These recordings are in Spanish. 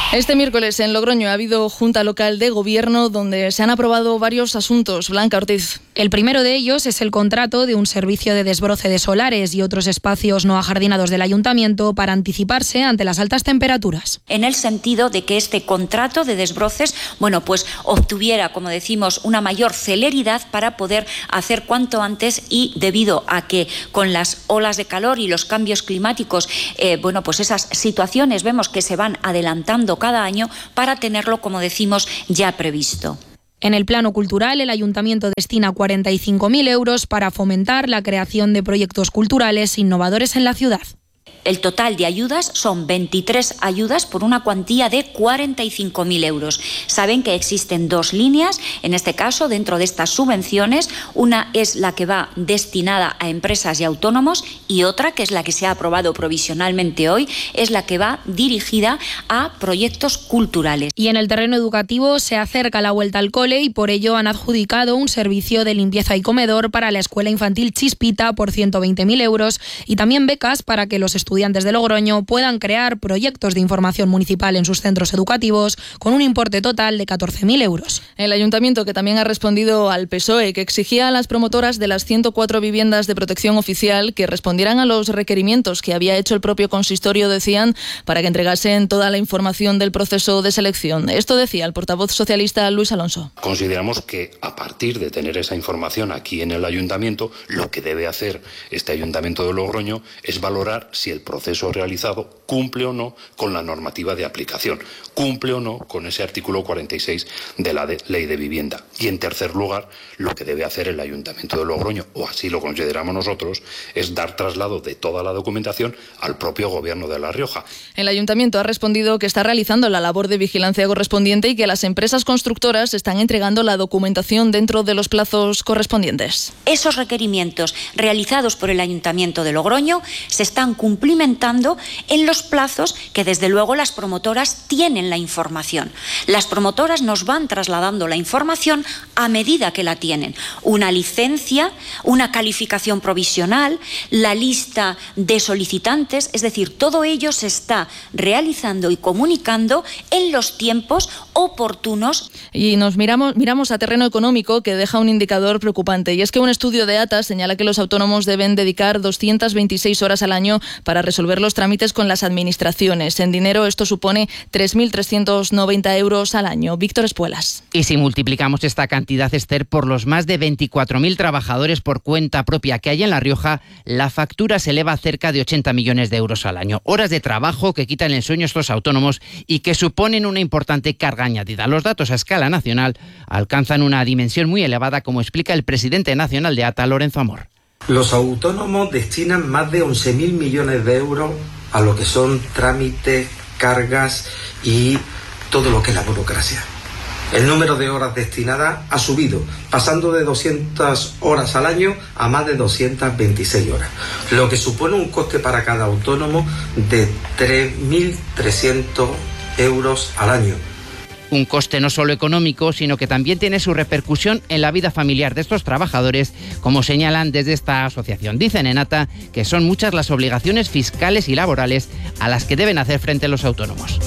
Este miércoles en Logroño ha habido Junta Local de Gobierno donde se han aprobado varios asuntos. Blanca Ortiz. El primero de ellos es el contrato de un servicio de desbroce de solares y otros espacios no ajardinados del Ayuntamiento para anticiparse ante las altas temperaturas. En el sentido de que este contrato de desbroces, pues obtuviera, como decimos, una mayor celeridad para poder hacer cuanto antes, y debido a que con las olas de calor y los cambios climáticos, pues esas situaciones vemos que se van adelantando cada año, para tenerlo, como decimos, ya previsto. En el plano cultural, el Ayuntamiento destina 45.000 euros para fomentar la creación de proyectos culturales innovadores en la ciudad. El total de ayudas son 23 ayudas por una cuantía de 45.000 euros. Saben que existen dos líneas, en este caso, dentro de estas subvenciones. Una es la que va destinada a empresas y autónomos, y otra, que es la que se ha aprobado provisionalmente hoy, es la que va dirigida a proyectos culturales. Y en el terreno educativo se acerca la vuelta al cole y por ello han adjudicado un servicio de limpieza y comedor para la escuela infantil Chispita por 120.000 euros y también becas para que los estudiantes de Logroño puedan crear proyectos de información municipal en sus centros educativos con un importe total de 14.000 euros. El Ayuntamiento, que también ha respondido al PSOE, que exigía a las promotoras de las 104 viviendas de protección oficial que respondieran a los requerimientos que había hecho el propio consistorio, decían, para que entregasen toda la información del proceso de selección. Esto decía el portavoz socialista Luis Alonso. Consideramos que a partir de tener esa información aquí en el Ayuntamiento, lo que debe hacer este Ayuntamiento de Logroño es valorar si el proceso realizado cumple o no con la normativa de aplicación, cumple o no con ese artículo 46 de la Ley de Vivienda. Y en tercer lugar, lo que debe hacer el Ayuntamiento de Logroño, o así lo consideramos nosotros, es dar traslado de toda la documentación al propio Gobierno de La Rioja. El Ayuntamiento ha respondido que está realizando la labor de vigilancia correspondiente y que las empresas constructoras están entregando la documentación dentro de los plazos correspondientes. Esos requerimientos realizados por el Ayuntamiento de Logroño se están cumplimentando en los plazos que, desde luego, las promotoras tienen la información. Las promotoras nos van trasladando la información a medida que la tienen. Una licencia, una calificación provisional, la lista de solicitantes, es decir, todo ello se está realizando y comunicando en los tiempos oportunos. Y nos miramos a terreno económico, que deja un indicador preocupante, y es que un estudio de ATA señala que los autónomos deben dedicar 226 horas al año para resolver los trámites con las administraciones. En dinero esto supone 3.390 euros al año. Víctor Espuelas. Y si multiplicamos esta cantidad, Esther, por los más de 24.000 trabajadores por cuenta propia que hay en La Rioja, la factura se eleva a cerca de 80 millones de euros al año. Horas de trabajo que quitan el sueño a estos autónomos y que suponen una importante carga añadida. Los datos a escala nacional alcanzan una dimensión muy elevada, como explica el presidente nacional de ATA, Lorenzo Amor. Los autónomos destinan más de 11.000 millones de euros a lo que son trámites, cargas y todo lo que es la burocracia. El número de horas destinadas ha subido, pasando de 200 horas al año a más de 226 horas, lo que supone un coste para cada autónomo de 3.300 euros al año. Un coste no solo económico, sino que también tiene su repercusión en la vida familiar de estos trabajadores, como señalan desde esta asociación. Dicen en ATA que son muchas las obligaciones fiscales y laborales a las que deben hacer frente los autónomos.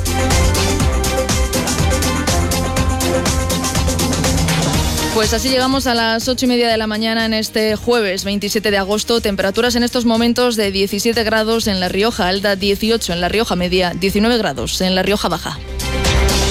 Pues así llegamos a las 8:30 de la mañana en este jueves 27 de agosto. Temperaturas en estos momentos de 17 grados en La Rioja Alta, 18 en La Rioja Media, 19 grados en La Rioja Baja.